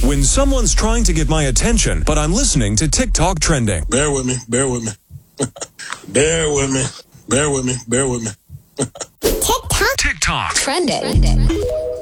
When someone's trying to get my attention, but I'm listening to TikTok trending. Bear with me. Bear with me. Bear with me. Bear with me. Bear with me. TikTok trending.